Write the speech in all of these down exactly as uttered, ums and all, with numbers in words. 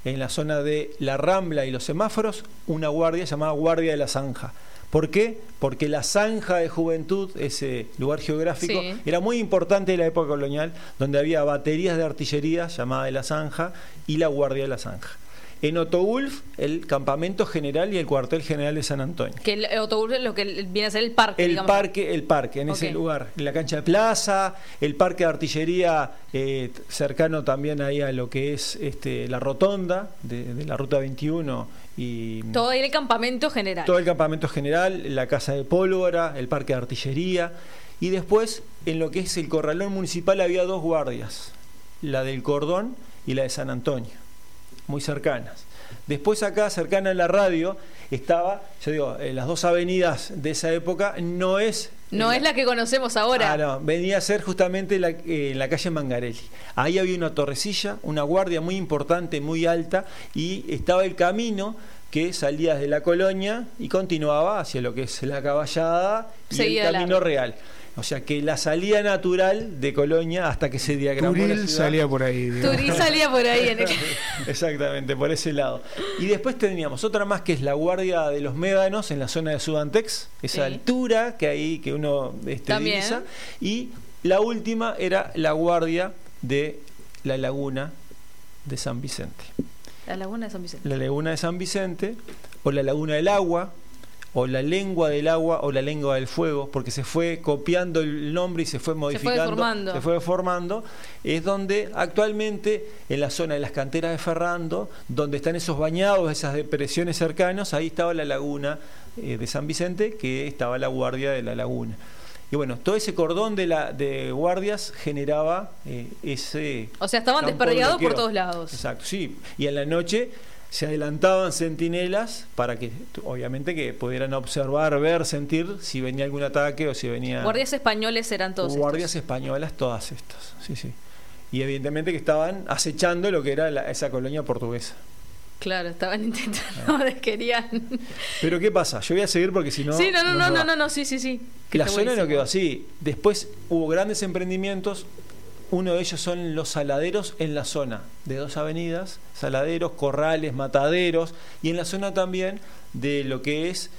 en la zona de la Rambla y los semáforos, una guardia llamada Guardia de la Zanja. ¿Por qué? Porque la Zanja de Juventud, ese lugar geográfico, sí. era muy importante en la época colonial, donde había baterías de artillería llamada de la Zanja y la Guardia de la Zanja. En Otogulf, el campamento general y el cuartel general de San Antonio. Que el Otogulf es lo que viene a ser el parque, El digamos. parque, el parque, en Okay. ese lugar, en la cancha de plaza, el parque de artillería eh, cercano también ahí a lo que es este, la rotonda de, de la ruta veintiuno y todo ahí el campamento general. todo el campamento general, la casa de pólvora, el parque de artillería, y después en lo que es el corralón municipal había dos guardias, la del Cordón y la de San Antonio, muy cercanas. Después acá, cercana a la radio, estaba, yo digo, eh, las dos avenidas de esa época no es... No eh, es la que conocemos ahora. Ah, no, venía a ser justamente la, eh, la calle Mangarelli. Ahí había una torrecilla, una guardia muy importante, muy alta, y estaba el camino que salía desde la colonia y continuaba hacia lo que es la Caballada y Seguía el camino largo. real. O sea que la salida natural de Colonia hasta que se diagramó la Turil ciudad. salía por ahí. digamos. Turí salía por ahí. En el... Exactamente, por ese lado. Y después teníamos otra más que es la guardia de los médanos en la zona de Sudantex, esa Sí. altura que ahí que uno este, También. divisa. Y la última era la guardia de la laguna de San Vicente. La laguna de San Vicente. La laguna de San Vicente, o la laguna del agua, o la lengua del agua, o la lengua del fuego, porque se fue copiando el nombre y se fue modificando, deformando. se fue formando, es donde actualmente en la zona de las canteras de Ferrando, donde están esos bañados, esas depresiones cercanas, ahí estaba la laguna eh, de San Vicente, que estaba la guardia de la laguna. Y bueno, todo ese cordón de, la, de guardias generaba eh, ese... O sea, estaban campo desperdigados por bloqueo. todos lados. Exacto, sí. Y en la noche se adelantaban centinelas para que, obviamente, que pudieran observar, ver, sentir si venía algún ataque o si venía... Guardias españoles eran todos Guardias estos. españolas, todas estas, sí, sí. Y evidentemente que estaban acechando lo que era la, esa colonia portuguesa. Claro, estaban intentando, querían... Pero ¿qué pasa? Yo voy a seguir porque si no... sí, no, no, no no, me no, va. no, no, sí, sí, sí. Que La está zona no buenísimo. quedó así. Después hubo grandes emprendimientos. Uno de ellos son los saladeros en la zona de dos avenidas, saladeros, corrales, mataderos, y en la zona también de lo que es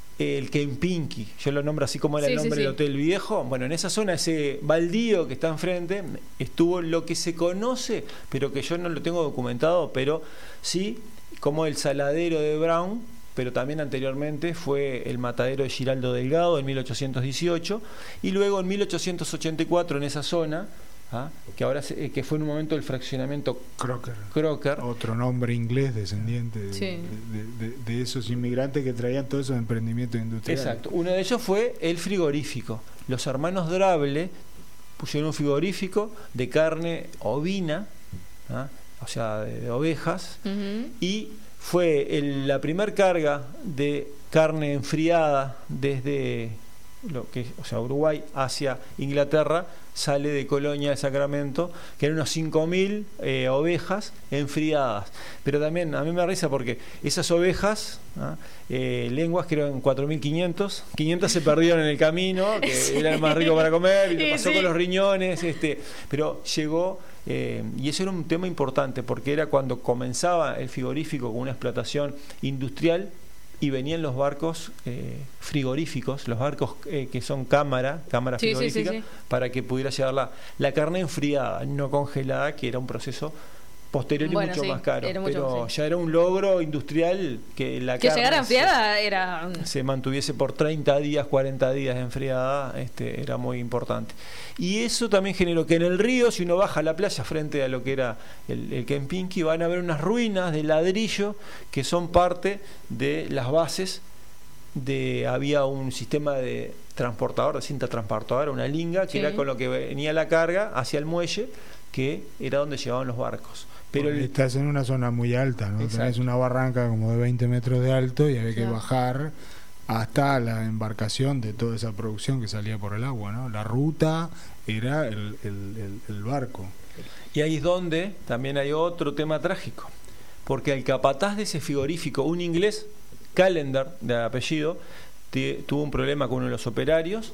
el Kempinski. Yo lo nombro así como era Sí, el sí, nombre sí. del Hotel Viejo. Bueno, en esa zona, ese baldío que está enfrente, estuvo lo que se conoce, pero que yo no lo tengo documentado, pero sí como el saladero de Brown, pero también anteriormente fue el matadero de Giraldo Delgado en mil ochocientos dieciocho, y luego en mil ochocientos ochenta y cuatro en esa zona, ¿ah? que ahora se, eh, que fue en un momento el fraccionamiento Crocker. Crocker. Otro nombre inglés descendiente de, Sí. de, de, de esos inmigrantes que traían todos esos emprendimientos industriales. Exacto. Uno de ellos fue el frigorífico. Los hermanos Drable pusieron un frigorífico de carne ovina, ¿ah? o sea, de, de ovejas, Ujú. y fue el, la primer carga de carne enfriada desde lo que, o sea, Uruguay hacia Inglaterra, sale de Colonia de Sacramento, que eran unos cinco mil eh, ovejas enfriadas. Pero también a mí me da risa porque esas ovejas, ¿ah? eh, lenguas que eran cuatro mil quinientos, quinientos se perdieron en el camino, que Sí. eran más ricos para comer, y Sí, lo pasó sí. con los riñones, este, pero llegó, eh, y eso era un tema importante, porque era cuando comenzaba el frigorífico con una explotación industrial, y venían los barcos eh, frigoríficos, los barcos eh, que son cámara, cámara Sí, sí, frigorífica, sí, sí. para que pudiera llevar la, la carne enfriada, no congelada, que era un proceso posterior y Bueno, mucho sí, más caro. era mucho Pero más, sí. ya era un logro industrial que la Que carne llegara se- enfriada era... se mantuviese por treinta días, cuarenta días enfriada, este, era muy importante. Y eso también generó que en el río, si uno baja a la playa frente a lo que era el, el Kempinski, van a ver unas ruinas de ladrillo que son parte de las bases de... Había un sistema de transportador, de cinta transportadora, una linga, que Sí. era con lo que venía la carga hacia el muelle, que era donde llevaban los barcos. Pero Porque el, estás en una zona muy alta, ¿no? Exacto. Tenés una barranca como de veinte metros de alto y había que Claro. bajar hasta la embarcación de toda esa producción que salía por el agua, ¿no? La ruta era el, el, el, el barco. Y ahí es donde también hay otro tema trágico, porque el capataz de ese frigorífico, un inglés, Callender, de apellido, te- tuvo un problema con uno de los operarios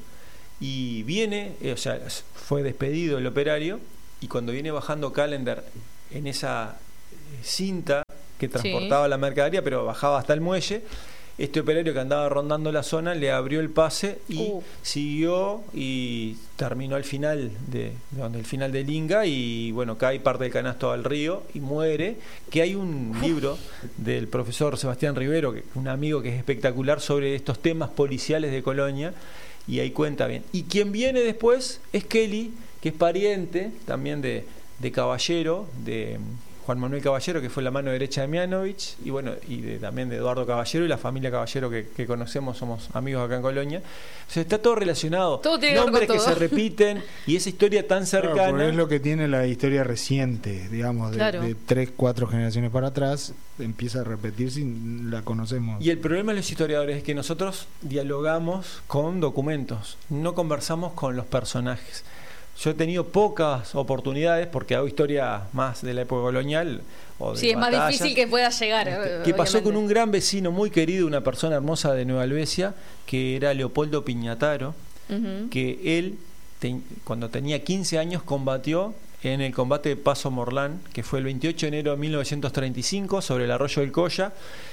y viene, eh, o sea, fue despedido el operario, y cuando viene bajando Callender en esa eh, cinta que transportaba Sí. la mercadería, pero bajaba hasta el muelle. Este operario que andaba rondando la zona le abrió el pase y Uh. siguió y terminó al final de, de donde el final del Inga, y bueno, cae parte del canasto al río y muere. Que hay un libro del profesor Sebastián Rivero, que, un amigo que es espectacular, sobre estos temas policiales de Colonia, y ahí cuenta bien. Y quien viene después es Kelly, que es pariente también de, de Caballero, de Juan Manuel Caballero, que fue la mano derecha de Mianovich, y bueno, y de, también de Eduardo Caballero, y la familia Caballero que, que conocemos, somos amigos acá en Colonia. O sea, está todo relacionado. Todo tiene que ver Nombres con que todo. se repiten, y esa historia tan Claro, cercana. porque es lo que tiene la historia reciente, digamos, de, Claro. de tres, cuatro generaciones para atrás, empieza a repetirse y la conocemos. Y el problema de los historiadores es que nosotros dialogamos con documentos, no conversamos con los personajes. Yo he tenido pocas oportunidades, porque hago historia más de la época colonial. O de Sí, es más batallas. difícil que pueda llegar. Este, eh, que pasó obviamente. con un gran vecino muy querido, una persona hermosa de Nueva Albesia, que era Leopoldo Piñataro, Ujú. que él, te- cuando tenía quince años, combatió en el combate de Paso Morlán, que fue el veintiocho de enero de mil novecientos treinta y cinco, sobre el arroyo del Colla.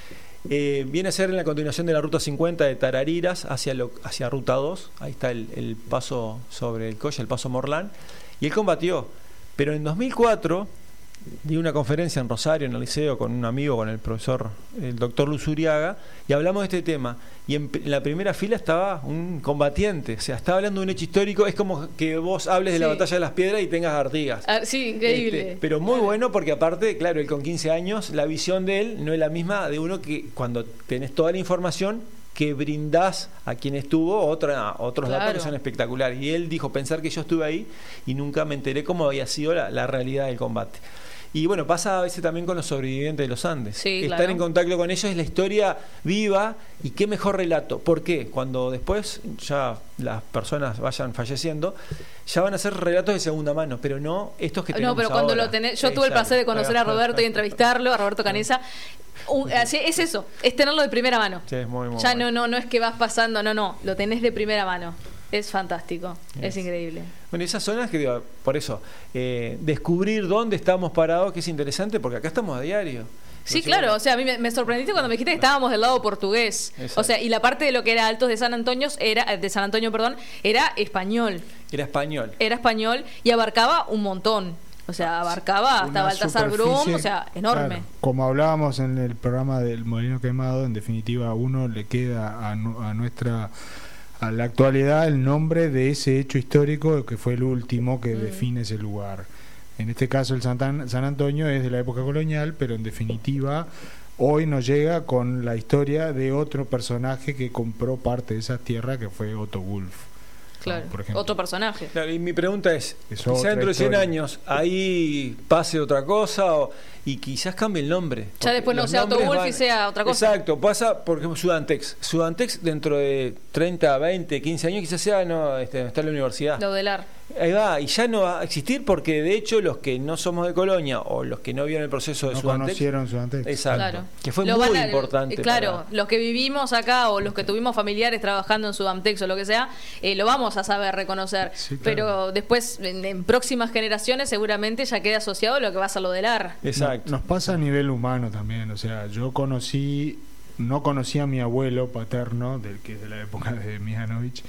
Eh, viene a ser en la continuación de la ruta cincuenta de Tarariras hacia, lo, hacia ruta dos. Ahí está el, el paso sobre el Colla, el Paso Morlán. Y él combatió. Pero en dos mil cuatro di una conferencia en Rosario, en el liceo, con un amigo, con el profesor, el doctor Luzuriaga, y hablamos de este tema. Y en, en la primera fila estaba un combatiente, o sea, estaba hablando de un hecho histórico. Es como que vos hables de la Sí. batalla de las Piedras y tengas Artigas. Ah, sí, increíble. Este, pero muy bueno, porque aparte, claro, él con quince años, la visión de él no es la misma de uno que cuando tenés toda la información que brindás a quien estuvo otra, otros Claro. datos que son espectaculares. Y él dijo, pensar que yo estuve ahí y nunca me enteré cómo había sido la, la realidad del combate. Y bueno, pasa a veces también con los sobrevivientes de los Andes. Sí, Estar claro. en contacto con ellos es la historia viva, y qué mejor relato. ¿Por qué? Cuando después ya las personas vayan falleciendo, ya van a ser relatos de segunda mano, pero no estos que tenemos No, pero cuando ahora. lo tenés, yo tuve el Exacto. placer de conocer a Roberto y entrevistarlo, a Roberto Canesa. Uh, así- es eso, es tenerlo de primera mano. Sí, es muy, muy Ya bueno. no, no, no es que vas pasando, no, no, lo tenés de primera mano. Es fantástico, es Es. increíble. Bueno, esas zonas que digo, por eso, eh, descubrir dónde estamos parados, que es interesante, porque acá estamos a diario. Sí, Entonces, claro, bueno, o sea, a mí me, me sorprendiste cuando me dijiste que estábamos del lado portugués. Exacto. O sea, y la parte de lo que era Altos de San Antonio era de San Antonio, perdón, era español. Era español. Era español y abarcaba un montón. O sea, abarcaba hasta Una Baltasar Brum, superficie, o sea, enorme. claro, como hablábamos en el programa del Molino Quemado, en definitiva a uno le queda a, nu- a nuestra a la actualidad el nombre de ese hecho histórico que fue el último que Mm. define ese lugar. En este caso el Santan- San Antonio es de la época colonial, pero en definitiva hoy nos llega con la historia de otro personaje que compró parte de esa tierra, que fue Otto Wolf. Claro, por ejemplo. otro personaje. Claro, y mi pregunta es, Es quizá otra dentro de cien historia. años ahí pase otra cosa, o, y quizás cambie el nombre. Ya Porque después no los sea Otto nombres Wolf y sea otra cosa. Exacto, pasa, por ejemplo, Sudantex. Sudantex dentro de treinta, veinte, quince años quizás sea, no, este, está en la universidad. Lo del ar. Ahí va, y ya no va a existir, porque de hecho los que no somos de Colonia o los que no vieron el proceso de No Sudantex, conocieron su antes. exacto, Claro. que fue Lo muy van a- importante. eh, Claro, para- los que vivimos acá o los que tuvimos familiares trabajando en Sudamtex o lo que sea, eh, lo vamos a saber reconocer. Sí, claro. Pero después, en, en próximas generaciones, seguramente ya queda asociado lo que va a ser lo del ar. Exacto. No- nos pasa a nivel humano también, o sea, yo conocí, no conocí a mi abuelo paterno, del que es de la época de Mihanovich,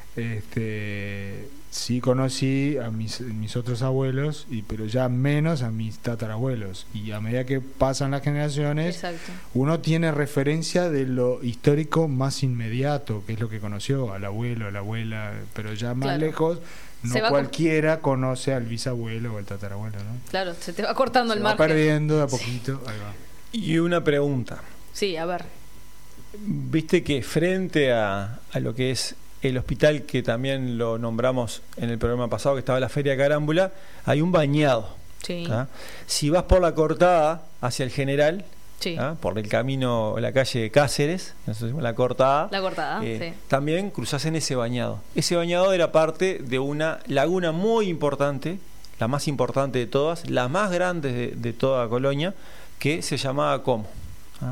este, sí conocí a mis, mis otros abuelos, y pero ya menos a mis tatarabuelos, y a medida que pasan las generaciones, Exacto. uno tiene referencia de lo histórico más inmediato, que es lo que conoció al abuelo, a la abuela, pero ya más Claro. lejos, no Se va cualquiera conoce al bisabuelo o al tatarabuelo, ¿no? Claro, se te va cortando Se el va margen. perdiendo de a poquito, ahí va. Y una pregunta. Sí, a ver. Viste que frente a, a lo que es el hospital, que también lo nombramos en el programa pasado, que estaba la Feria Carámbula, hay un bañado. Sí. ¿Ah? Si vas por la cortada hacia el General, Sí. ¿ah? por el camino, la calle Cáceres, nosotros decimos la cortada, La cortada, eh, sí. también cruzás en ese bañado. Ese bañado era parte de una laguna muy importante, la más importante de todas, la más grande de, de toda Colonia, que se llamaba ¿cómo? ¿Ah?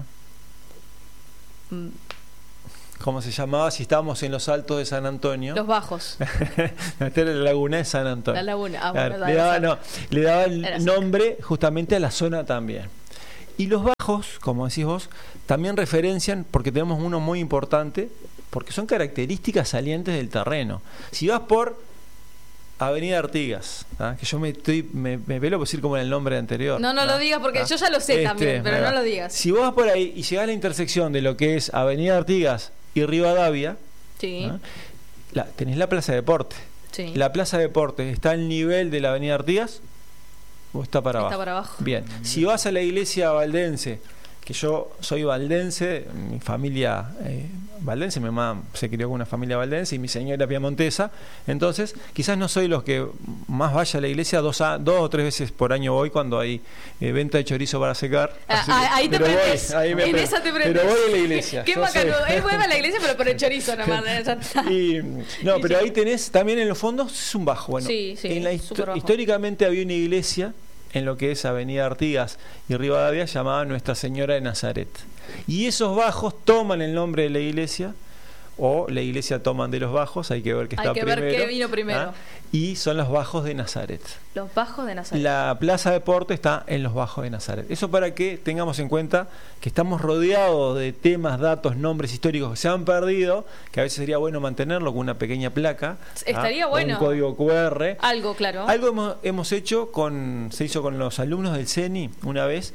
Mm, ¿Cómo se llamaba si estábamos en los altos de San Antonio? Los bajos. Esta era la laguna de San Antonio. La laguna. Ah, Claro, bueno, le, daba, era no, le daba el Era cerca. nombre justamente a la zona también. Y los bajos, como decís vos, también referencian, porque tenemos uno muy importante, porque son características salientes del terreno. Si vas por Avenida Artigas, ¿ah? que yo me estoy me, me pelo por decir como en el nombre anterior. No, no, ¿ah? lo digas porque ¿ah? yo ya lo sé este, también, pero no lo digas. Si vos vas por ahí y llegás a la intersección de lo que es Avenida Artigas y Rivadavia, sí. ¿ah? la, tenés la Plaza de Deporte. Sí. La Plaza de Deportes está al nivel de la Avenida Artigas o está para abajo. Está para abajo. Bien. Si vas a la iglesia valdense, que yo soy valdense, mi familia eh, valdense, mi mamá se crió con una familia valdense y mi señora piamontesa, entonces quizás no soy los que más vaya a la iglesia, dos, a, dos o tres veces por año voy cuando hay eh, venta de chorizo para secar. Ah, que, ahí te prendes, voy, ahí me en pre esa te prendes. Pero voy a la iglesia. Qué bacano, él vuelve a la iglesia pero por el chorizo nomás. y, no, pero ahí tenés, también en los fondos es un bajo. Bueno, sí, sí, en la bajo. Históricamente había una iglesia en lo que es Avenida Artigas y Rivadavia, llamada Nuestra Señora de Nazaret. Y esos bajos toman el nombre de la iglesia, o la iglesia toman de los bajos, hay que ver qué está hay que primero. ver qué vino primero. ¿ah? Y son los bajos de Nazaret. Los bajos de Nazaret. La Plaza de Deporte está en los bajos de Nazaret. Eso para que tengamos en cuenta que estamos rodeados de temas, datos, nombres históricos que se han perdido, que a veces sería bueno mantenerlo con una pequeña placa. Estaría ¿ah? bueno. Un código cu erre. Algo, claro. Algo hemos, hemos hecho con, se hizo con los alumnos del CENI una vez.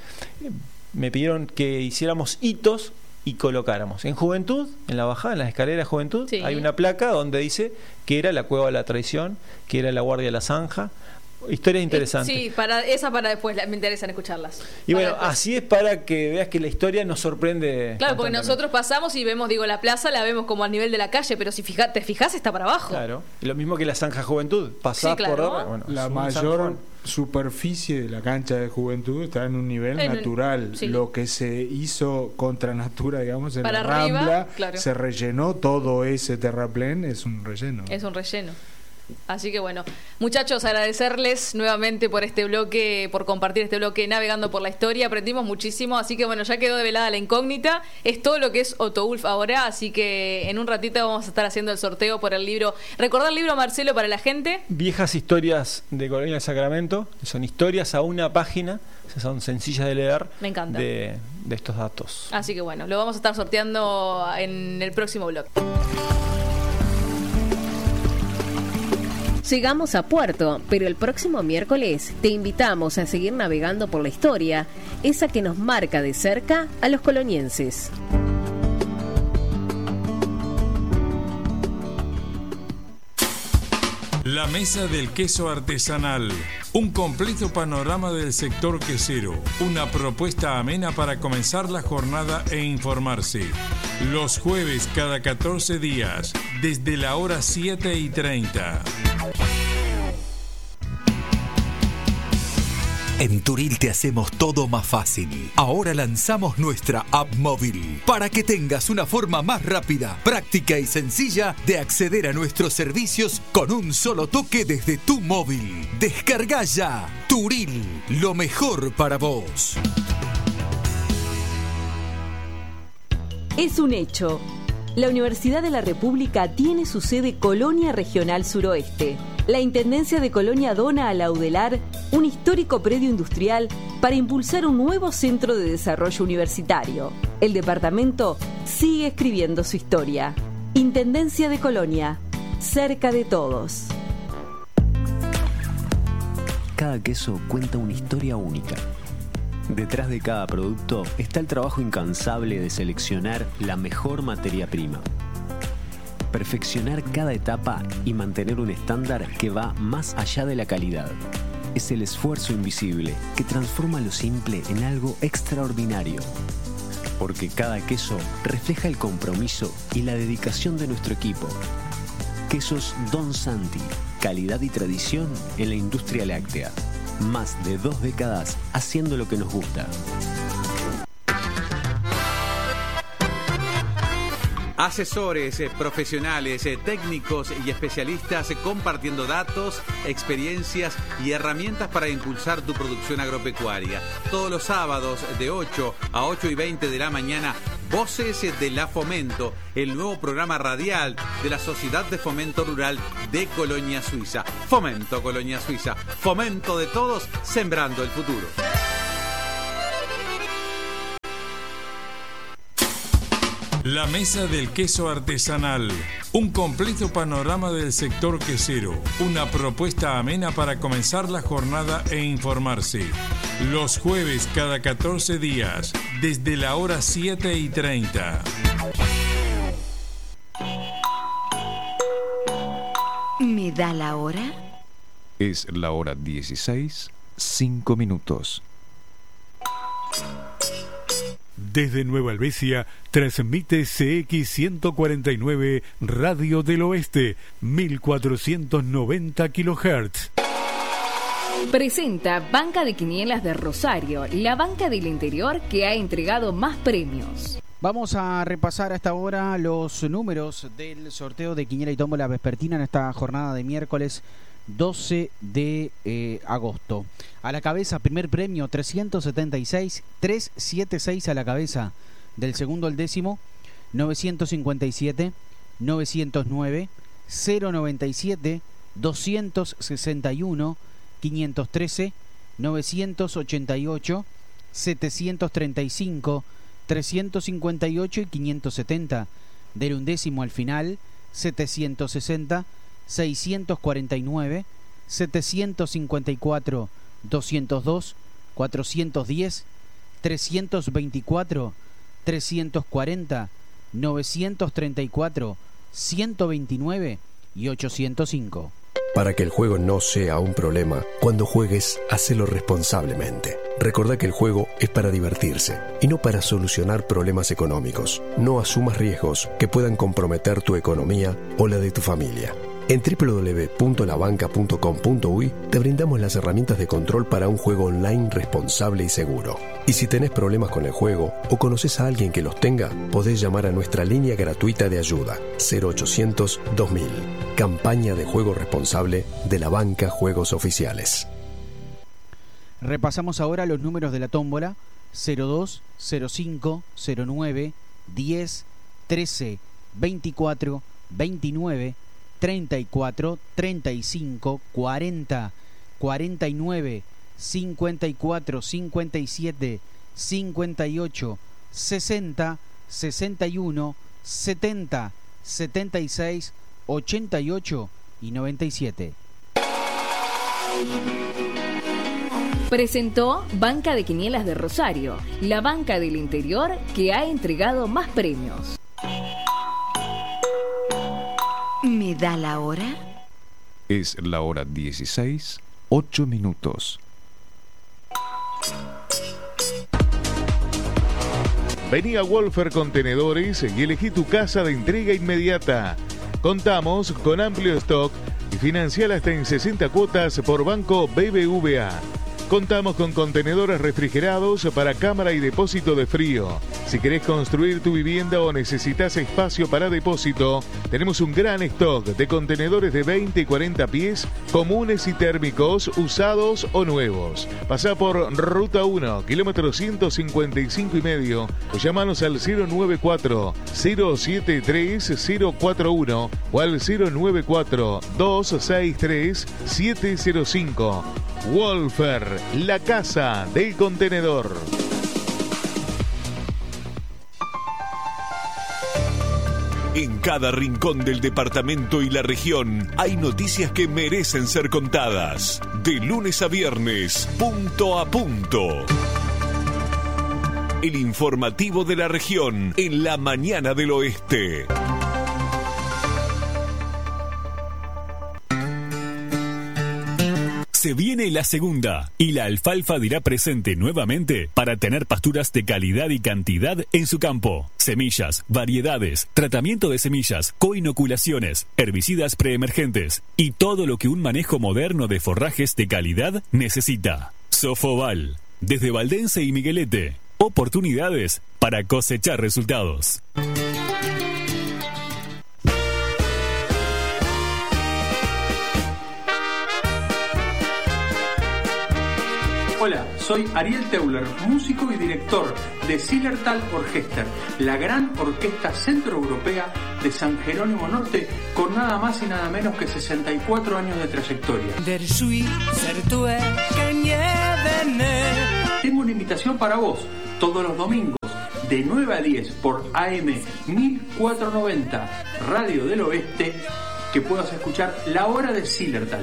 Me pidieron que hiciéramos hitos y colocáramos. En Juventud, en la bajada, en las escaleras de Juventud, sí. hay una placa donde dice que era la Cueva de la Traición, que era la Guardia de la Zanja. Historias interesantes. Sí, para esa para después, me interesan escucharlas. Y para bueno, después. Así es para que veas que la historia nos sorprende. Claro, porque nosotros pasamos y vemos, digo, la plaza la vemos como al nivel de la calle, pero si fija, te fijas está para abajo. Claro, y lo mismo que la Zanja Juventud. Pasás sí, claro. por... Bueno, la mayor zanjón. Superficie de la cancha de Juventud está en un nivel en natural. Un, sí. Lo que se hizo contra natura, digamos, en para la arriba, Rambla, claro. se rellenó todo ese terraplén, es un relleno. Es un relleno. Así que bueno, muchachos, agradecerles nuevamente por este bloque, por compartir este bloque Navegando por la Historia. Aprendimos muchísimo, así que bueno, ya quedó develada la incógnita. Es todo lo que es Otto Wulff ahora, así que en un ratito vamos a estar haciendo el sorteo por el libro. ¿Recordar el libro, Marcelo, para la gente? Viejas historias de Colonia del Sacramento. Son historias a una página, son sencillas de leer. Me encanta. De, de estos datos. Así que bueno, lo vamos a estar sorteando en el próximo bloque. Llegamos a puerto, pero el próximo miércoles te invitamos a seguir navegando por la historia, esa que nos marca de cerca a los colonienses. La Mesa del Queso Artesanal. Un completo panorama del sector quesero. Una propuesta amena para comenzar la jornada e informarse. Los jueves cada catorce días, desde la hora siete y treinta. En Turil te hacemos todo más fácil. Ahora lanzamos nuestra app móvil para que tengas una forma más rápida, práctica y sencilla de acceder a nuestros servicios con un solo toque desde tu móvil. Descarga ya Turil, lo mejor para vos. Es un hecho. La Universidad de la República tiene su sede Colonia Regional Suroeste. La Intendencia de Colonia dona a la UDELAR un histórico predio industrial para impulsar un nuevo centro de desarrollo universitario. El departamento sigue escribiendo su historia. Intendencia de Colonia, cerca de todos. Cada queso cuenta una historia única. Detrás de cada producto está el trabajo incansable de seleccionar la mejor materia prima. Perfeccionar cada etapa y mantener un estándar que va más allá de la calidad. Es el esfuerzo invisible que transforma lo simple en algo extraordinario. Porque cada queso refleja el compromiso y la dedicación de nuestro equipo. Quesos Don Santi, calidad y tradición en la industria láctea. Más de dos décadas haciendo lo que nos gusta. Asesores, eh, profesionales, eh, técnicos y especialistas eh, compartiendo datos, experiencias y herramientas para impulsar tu producción agropecuaria. Todos los sábados de ocho a ocho y veinte de la mañana, Voces de la Fomento, el nuevo programa radial de la Sociedad de Fomento Rural de Colonia Suiza. Fomento Colonia Suiza, fomento de todos, sembrando el futuro. La Mesa del Queso Artesanal. Un completo panorama del sector quesero. Una propuesta amena para comenzar la jornada e informarse. Los jueves cada catorce días, desde la hora siete y treinta. ¿Me da la hora? Es la hora dieciséis, cinco minutos. Desde Nueva Helvecia, transmite C X ciento cuarenta y nueve Radio del Oeste, mil cuatrocientos noventa kilohertz. Presenta Banca de Quinielas de Rosario, la banca del interior que ha entregado más premios. Vamos a repasar a esta hora los números del sorteo de Quiniela y Tómbola Vespertina en esta jornada de miércoles doce de eh, agosto. A la cabeza, primer premio, trescientos setenta y seis, trescientos setenta y seis a la cabeza. Del segundo al décimo, novecientos cincuenta y siete, novecientos nueve, cero noventa y siete, doscientos sesenta y uno, quinientos trece, novecientos ochenta y ocho, setecientos treinta y cinco, trescientos cincuenta y ocho y quinientos setenta. Del undécimo al final, setecientos sesenta, seiscientos cuarenta y nueve, setecientos cincuenta y cuatro, doscientos dos, cuatrocientos diez, trescientos veinticuatro, trescientos cuarenta, novecientos treinta y cuatro, ciento veintinueve y ochocientos cinco. Para que el juego no sea un problema, cuando juegues, hacelo responsablemente. Recordá que el juego es para divertirse y no para solucionar problemas económicos. No asumas riesgos que puedan comprometer tu economía o la de tu familia. En doble u doble u doble u punto la banca punto com punto uy te brindamos las herramientas de control para un juego online responsable y seguro. Y si tenés problemas con el juego o conoces a alguien que los tenga, podés llamar a nuestra línea gratuita de ayuda cero ochocientos, dos mil. Campaña de juego responsable de la banca Juegos Oficiales. Repasamos ahora los números de la tómbola: cero dos, cero cinco, cero nueve, diez, trece, veinticuatro, veintinueve, treinta y cuatro, treinta y cinco, cuarenta, cuarenta y nueve, cincuenta y cuatro, cincuenta y siete, cincuenta y ocho, sesenta, sesenta y uno, setenta, setenta y seis, ochenta y ocho y noventa y siete. Presentó Banca de Quinielas de Rosario, la banca del interior que ha entregado más premios. ¿Me da la hora? Es la hora dieciséis, ocho minutos. Vení a Wolfer Contenedores y elegí tu casa de entrega inmediata. Contamos con amplio stock y financiar hasta en sesenta cuotas por Banco B B V A. Contamos con contenedores refrigerados para cámara y depósito de frío. Si querés construir tu vivienda o necesitas espacio para depósito, tenemos un gran stock de contenedores de veinte y cuarenta pies, comunes y térmicos, usados o nuevos. Pasá por Ruta uno, kilómetro ciento cincuenta y cinco y medio, o llamanos al cero nueve cuatro, cero siete tres, cero cuatro uno o al cero nueve cuatro, dos seis tres, siete cero cinco. Wolfer, la casa del contenedor. En cada rincón del departamento y la región hay noticias que merecen ser contadas. De lunes a viernes, punto a punto. El informativo de la región en la mañana del oeste. Se viene la segunda y la alfalfa dirá presente nuevamente para tener pasturas de calidad y cantidad en su campo. Semillas, variedades, tratamiento de semillas, coinoculaciones, herbicidas preemergentes y todo lo que un manejo moderno de forrajes de calidad necesita. Sofoval, desde Valdense y Miguelete. Oportunidades para cosechar resultados. Hola, soy Ariel Teuler, músico y director de Zillertal Orchester, la gran orquesta centroeuropea de San Jerónimo Norte, con nada más y nada menos que sesenta y cuatro años de trayectoria. Tengo una invitación para vos, todos los domingos de nueve a diez por A M mil cuatrocientos noventa Radio del Oeste, que puedas escuchar La Hora de Zillertal.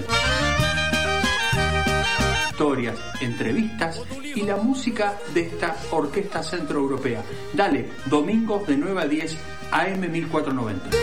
Historias, entrevistas y la música de esta orquesta centroeuropea. Dale, domingos de nueve a diez, A M mil cuatrocientos noventa.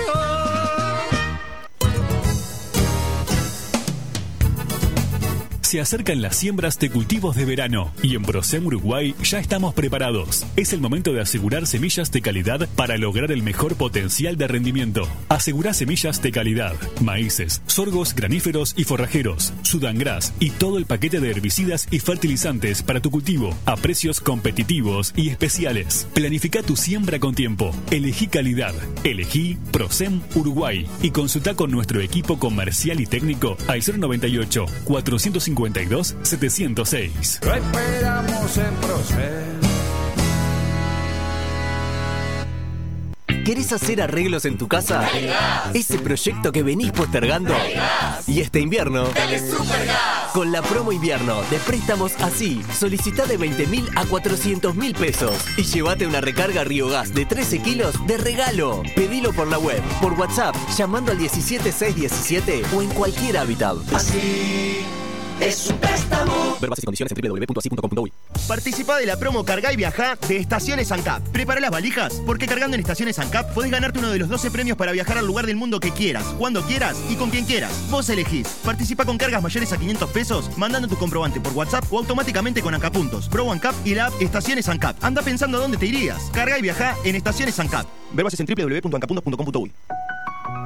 Se acercan las siembras de cultivos de verano y en Procem Uruguay ya estamos preparados. Es el momento de asegurar semillas de calidad para lograr el mejor potencial de rendimiento. Asegura semillas de calidad, maíces, sorgos graníferos y forrajeros, Sudangras y todo el paquete de herbicidas y fertilizantes para tu cultivo a precios competitivos y especiales. Planifica tu siembra con tiempo. Elegí calidad. Elegí Procem Uruguay y consulta con nuestro equipo comercial y técnico al cero noventa y ocho, cuatrocientos cincuenta y dos, setecientos seis. Lo esperamos en Procem. ¿Querés hacer arreglos en tu casa? ¿Ese proyecto que venís postergando? Y este invierno, con la promo invierno de préstamos así, solicitá de veinte mil a cuatrocientos mil pesos y llévate una recarga Río Gas de trece kilos de regalo. Pedilo por la web, por WhatsApp, llamando al diecisiete seiscientos diecisiete o en cualquier hábitat. Así es un préstamo. Ver bases y condiciones en doble u doble u doble u punto así punto com punto uy. Participá de la promo Cargá y Viajá de Estaciones ANCAP. Prepara las valijas, porque cargando en Estaciones ANCAP podés ganarte uno de los doce premios para viajar al lugar del mundo que quieras, cuando quieras y con quien quieras. Vos elegís. Participa con cargas mayores a quinientos pesos, mandando tu comprobante por WhatsApp o automáticamente con ANCAP Puntos, Pro ANCAP y la app Estaciones ANCAP. Anda pensando a dónde te irías. Cargá y Viajá en Estaciones ANCAP. Ver bases en doble u doble u doble u punto ancap puntos punto com punto uy.